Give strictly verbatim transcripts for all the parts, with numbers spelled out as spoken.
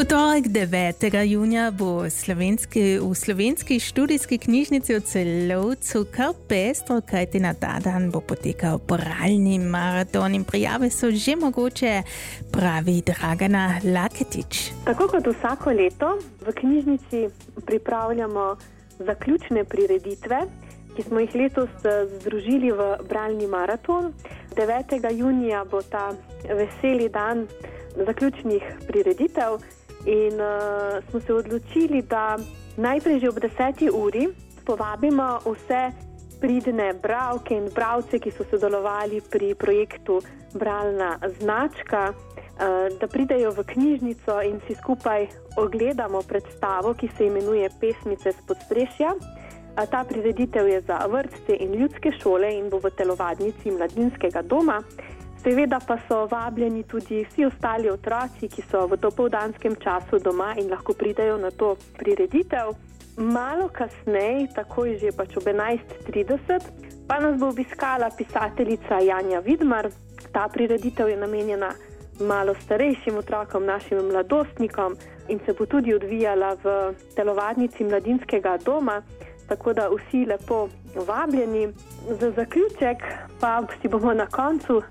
V torek devetega junija bo slovenski, v slovenski študijski knjižnici v Celovcu kar pestro, kajti na ta dan bo potekal bralni maraton in prijave so že mogoče, pravi Dragana Laketič. Tako kot vsako leto v knjižnici pripravljamo zaključne prireditve, ki smo jih letos združili v bralni maraton. devetega junija bo ta veseli dan zaključnih prireditev. In uh, smo se odločili, da najprej že ob deseti uri povabimo vse pridne bralke in bralce, ki so sodelovali pri projektu Bralna značka, uh, da pridejo v knjižnico in si skupaj ogledamo predstavo, ki se imenuje Pesmice s podstrešja. Uh, ta prireditev je za vrtce in ljudske šole in bo v telovadnici Mladinskega doma. Seveda pa so vabljeni tudi vsi ostali otroci, ki so v dopoldanskem času doma in lahko pridejo na to prireditev. Malo kasneje, takoj že pač ob enajst trideset, pa nas bo obiskala pisateljica Janja Vidmar. Ta prireditev je namenjena malo starejšim otrokom, našim mladostnikom in se bo tudi odvijala v telovadnici Mladinskega doma, tako da vsi lepo vabljeni. Za zaključek pa si bomo na koncu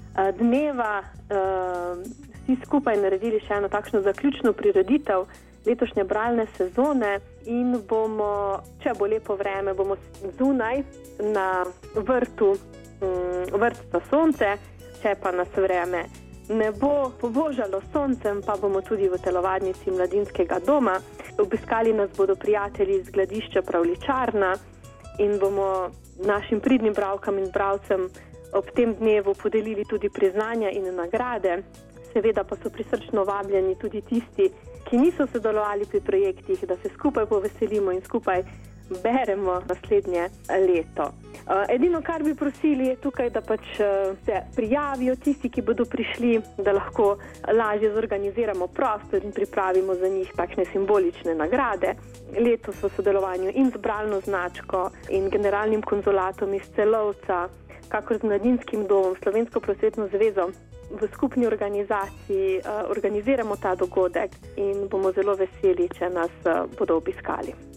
dneva uh, vsi skupaj naredili še eno takšno zaključno prireditev letošnje bralne sezone in bomo, če bo lepo vreme, bomo zunaj na vrtu um, vrtca Sonce, če pa nas vreme ne bo pobožalo soncem, pa bomo tudi v telovadnici Mladinskega doma. Obiskali nas bodo prijatelji iz Gledišča Pravličarna in bomo našim pridnim bralkam in bralcem ob tem dnevu podelili tudi priznanja in nagrade. Seveda pa so prisrčno vabljeni tudi tisti, ki niso sodelovali pri projektih, da se skupaj poveselimo in skupaj beremo naslednje leto. Edino, kar bi prosili, je tukaj, da pač se prijavijo tisti, ki bodo prišli, da lahko lažje zorganiziramo prostor in pripravimo za njih takšne simbolične nagrade. Letos v sodelovanju in z bralno značko in generalnim konzulatom iz Celovca, kakor z Mladinskim domom, Slovensko prosvetno zvezo, v skupni organizaciji uh, organiziramo ta dogodek in bomo zelo veseli, če nas uh, bodo obiskali.